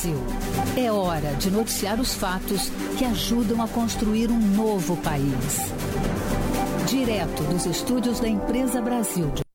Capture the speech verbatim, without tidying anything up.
Brasil. É hora de noticiar os fatos que ajudam a construir um novo país. Direto dos estúdios da Empresa Brasil de